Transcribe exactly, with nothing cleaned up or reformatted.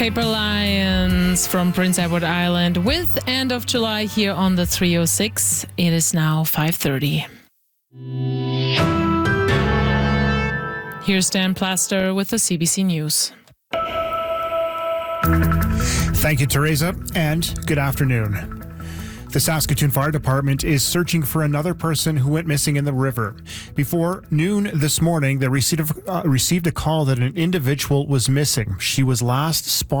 Paper Lions from Prince Edward Island with End of July here on the three oh six. It is now five thirty. Here's Dan Plaster with the C B C News. Thank you, Teresa, and good afternoon. The Saskatoon Fire Department is searching for another person who went missing in the river. Before noon this morning, they received a, uh, received a call that an individual was missing. She was last spotted